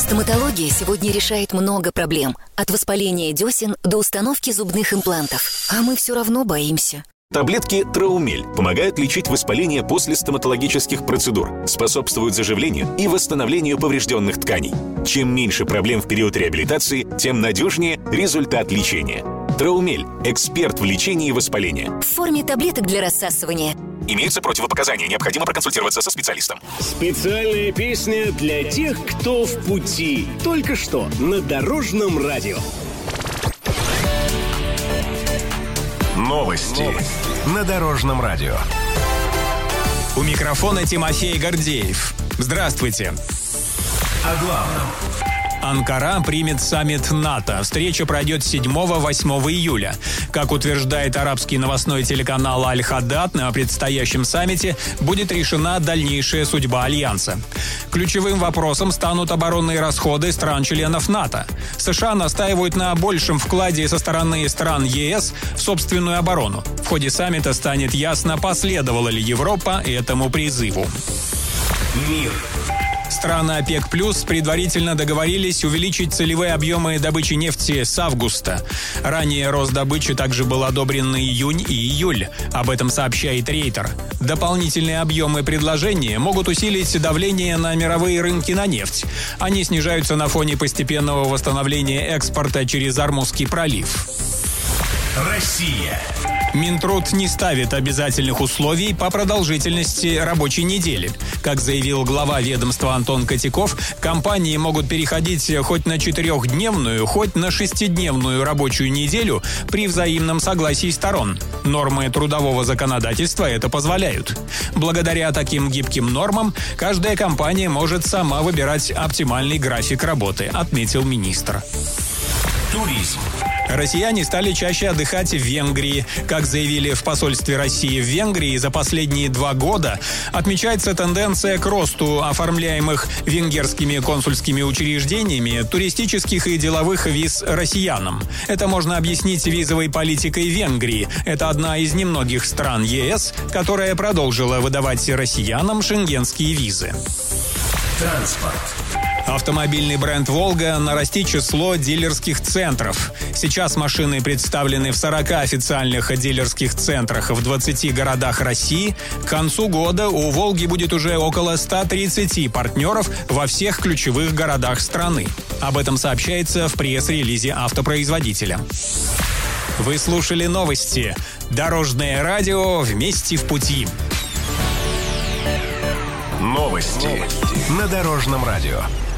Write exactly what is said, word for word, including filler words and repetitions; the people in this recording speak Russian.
Стоматология сегодня решает много проблем. От воспаления десен до установки зубных имплантов. А мы все равно боимся. Таблетки Траумель помогают лечить воспаление после стоматологических процедур, способствуют заживлению и восстановлению поврежденных тканей. Чем меньше проблем в период реабилитации, тем надежнее результат лечения. Траумель – эксперт в лечении воспаления. В форме таблеток для рассасывания. Имеются противопоказания, необходимо проконсультироваться со специалистом. Специальная песня для тех, кто в пути. Только что на Дорожном радио. Новости, Новости на Дорожном радио. У микрофона Тимофей Гордеев. Здравствуйте. О главном. Анкара примет саммит НАТО. Встреча пройдет седьмого-восьмого июля. Как утверждает арабский новостной телеканал Аль-Хадад, на предстоящем саммите будет решена дальнейшая судьба Альянса. Ключевым вопросом станут оборонные расходы стран-членов НАТО. США настаивают на большем вкладе со стороны стран ЕС в собственную оборону. В ходе саммита станет ясно, последовала ли Европа этому призыву. Мир. Страны ОПЕК+ предварительно договорились увеличить целевые объемы добычи нефти с августа. Ранее рост добычи также был одобрен на июнь и июль. Об этом сообщает Рейтер. Дополнительные объемы предложения могут усилить давление на мировые рынки на нефть. Они снижаются на фоне постепенного восстановления экспорта через Ормузский пролив. Россия. Минтруд не ставит обязательных условий по продолжительности рабочей недели. Как заявил глава ведомства Антон Котяков, компании могут переходить хоть на четырехдневную, хоть на шестидневную рабочую неделю при взаимном согласии сторон. Нормы трудового законодательства это позволяют. Благодаря таким гибким нормам каждая компания может сама выбирать оптимальный график работы, отметил министр. Туризм. Россияне стали чаще отдыхать в Венгрии. Как заявили в посольстве России в Венгрии, за последние два года отмечается тенденция к росту оформляемых венгерскими консульскими учреждениями туристических и деловых виз россиянам. Это можно объяснить визовой политикой Венгрии. Это одна из немногих стран ЕС, которая продолжила выдавать россиянам шенгенские визы. Транспорт. Автомобильный бренд «Волга» нарастит число дилерских центров. Сейчас машины представлены в сорока официальных дилерских центрах в двадцати городах России. К концу года у «Волги» будет уже около ста тридцати партнеров во всех ключевых городах страны. Об этом сообщается в пресс-релизе автопроизводителя. Вы слушали новости. Дорожное радио «Вместе в пути». Новости на Дорожном радио.